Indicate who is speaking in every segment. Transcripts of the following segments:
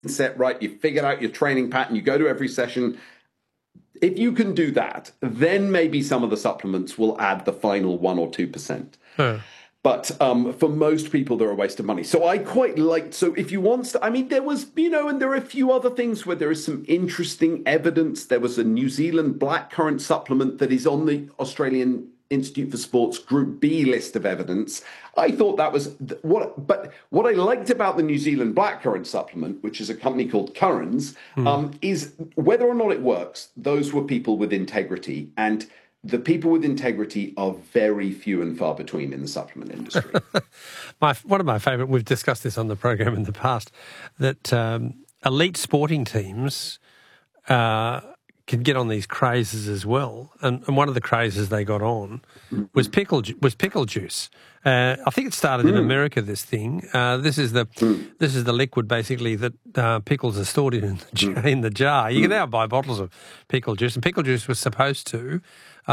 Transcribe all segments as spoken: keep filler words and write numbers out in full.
Speaker 1: set right, you figured out your training pattern, you go to every session. If you can do that, then maybe some of the supplements will add the final one or two percent.
Speaker 2: Huh.
Speaker 1: But um, for most people, they're a waste of money. So I quite liked, so if you want, to, I mean, there was, you know, and there are a few other things where there is some interesting evidence. There was a New Zealand blackcurrant supplement that is on the Australian Institute for Sport's Group B list of evidence. I thought that was what, but what I liked about the New Zealand blackcurrant supplement, which is a company called Currans, mm. um, is whether or not it works, those were people with integrity. And the people with integrity are very few and far between in the supplement industry.
Speaker 2: my, one of my favourite, we've discussed this on the program in the past, that um, elite sporting teams uh, can get on these crazes as well. And, and one of the crazes they got on was pickle was pickle juice. Uh, I think it started in mm. America. This thing. Uh, this is the mm. this is the liquid basically that uh, pickles are stored in the, jar, in the jar. You can now buy bottles of pickle juice, and pickle juice was supposed to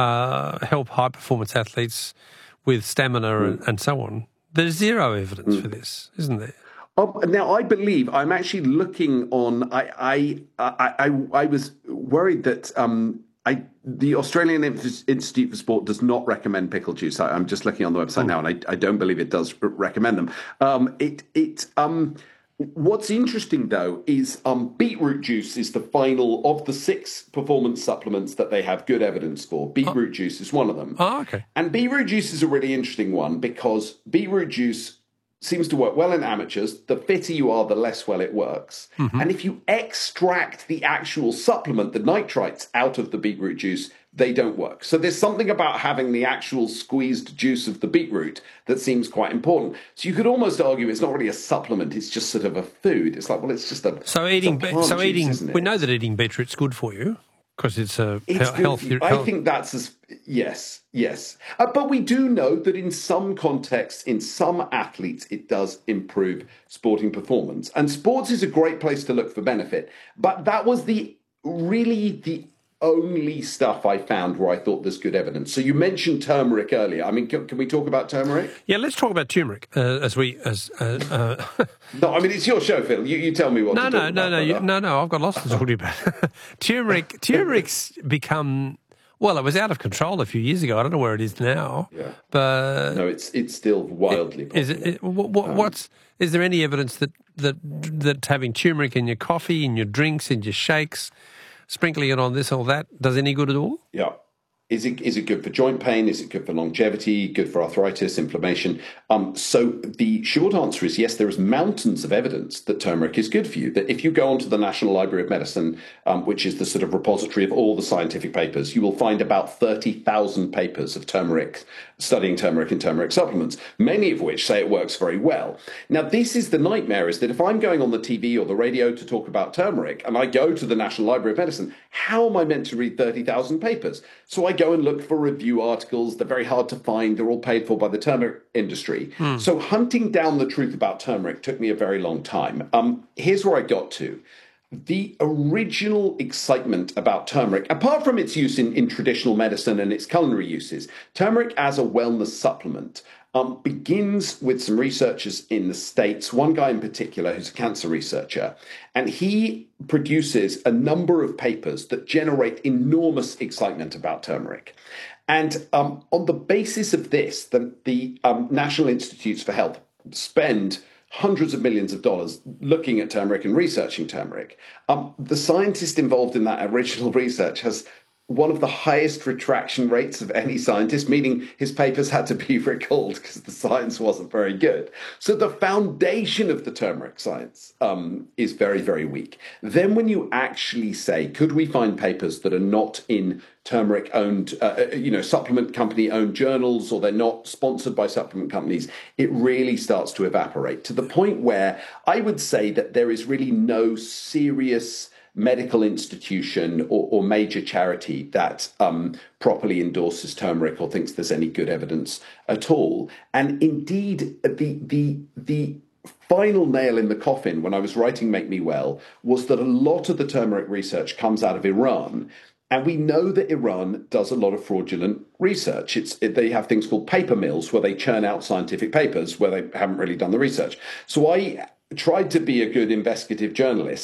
Speaker 2: uh, help high performance athletes with stamina mm. and, and so on. There's zero evidence mm. for this, isn't there?
Speaker 1: Oh, now, I believe I'm actually looking on. I I I, I, I was worried that um, I the Australian Institute for Sport does not recommend pickle juice. I, I'm just looking on the website mm. now, and I, I don't believe it does recommend them. Um, it it um, what's interesting though is um, beetroot juice is the final of the six performance supplements that they have good evidence for. Beetroot oh. juice is one of them.
Speaker 2: Oh, okay.
Speaker 1: And beetroot juice is a really interesting one because beetroot juice seems to work well in amateurs. The fitter you are, the less well it works. Mm-hmm. And if you extract the actual supplement, the nitrites, out of the beetroot juice, they don't work. So there's something about having the actual squeezed juice of the beetroot that seems quite important. So you could almost argue it's not really a supplement, it's just sort of a food. It's like, well, it's just a
Speaker 2: So eating,
Speaker 1: a plant
Speaker 2: so
Speaker 1: juice,
Speaker 2: eating,
Speaker 1: isn't it?
Speaker 2: We know that eating beetroot's good for you. Because it's a
Speaker 1: it's
Speaker 2: he- healthy.
Speaker 1: I think that's as, yes, yes. Uh, but we do know that in some contexts, in some athletes, it does improve sporting performance. And sports is a great place to look for benefit. But that was the really the only stuff I found where I thought there's good evidence. So you mentioned turmeric earlier. I mean, can, can we talk about turmeric?
Speaker 2: Yeah, let's talk about turmeric uh, as we as. Uh, uh,
Speaker 1: no, I mean it's your show, Phil. You, you tell me what.
Speaker 2: No,
Speaker 1: to
Speaker 2: no,
Speaker 1: talk
Speaker 2: no,
Speaker 1: about,
Speaker 2: no, you, no, no. I've got lots to talk to you about. turmeric, turmeric's become. Well, it was out of control a few years ago. I don't know where it is now.
Speaker 1: Yeah,
Speaker 2: but
Speaker 1: no, it's it's still wildly popular.
Speaker 2: Is it? it what, what, um, what's is there any evidence that that that having turmeric in your coffee, in your drinks, in your shakes, sprinkling it on this or that, does any good at all?
Speaker 1: Yeah. Is it is it good for joint pain? Is it good for longevity? Good for arthritis, inflammation? Um, so the short answer is yes, there is mountains of evidence that turmeric is good for you. That if you go onto the National Library of Medicine, um, which is the sort of repository of all the scientific papers, you will find about thirty thousand papers of turmeric, studying turmeric and turmeric supplements, many of which say it works very well. Now, this is the nightmare, is that if I'm going on the T V or the radio to talk about turmeric and I go to the National Library of Medicine, how am I meant to read thirty thousand papers? So I go and look for review articles. They're very hard to find. They're all paid for by the turmeric industry. Mm. So hunting down the truth about turmeric took me a very long time. Um, here's where I got to. The original excitement about turmeric, apart from its use in, in traditional medicine and its culinary uses, turmeric as a wellness supplement um, begins with some researchers in the States, one guy in particular who's a cancer researcher, and he produces a number of papers that generate enormous excitement about turmeric. And um, on the basis of this, the, the um, National Institutes for Health spend hundreds of millions of dollars looking at turmeric and researching turmeric. Um, the scientist involved in that original research has one of the highest retraction rates of any scientist, meaning his papers had to be recalled because the science wasn't very good. So the foundation of the turmeric science um, is very, very weak. Then when you actually say, could we find papers that are not in turmeric-owned, uh, you know, supplement company-owned journals, or they're not sponsored by supplement companies, it really starts to evaporate to the point where I would say that there is really no serious medical institution or, or major charity that um, properly endorses turmeric or thinks there's any good evidence at all. And indeed, the the the final nail in the coffin when I was writing Make Me Well was that a lot of the turmeric research comes out of Iran. And we know that Iran does a lot of fraudulent research. It's it, they have things called paper mills where they churn out scientific papers where they haven't really done the research. So I tried to be a good investigative journalist.